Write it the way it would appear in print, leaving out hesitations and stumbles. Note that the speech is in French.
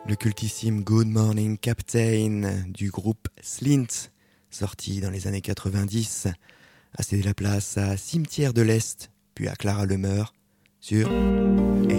Le cultissime Good Morning Captain du groupe Slint, sorti dans les années 90, a cédé la place à Cimetière de l'Est, puis à Clara Lemeur sur